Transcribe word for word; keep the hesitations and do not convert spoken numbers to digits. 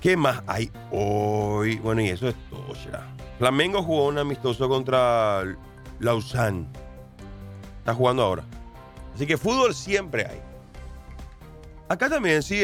¿Qué más hay hoy? Bueno, y eso es todo ya. Flamengo jugó un amistoso contra Lausanne. Está jugando ahora. Así que fútbol siempre hay. Acá también, sí.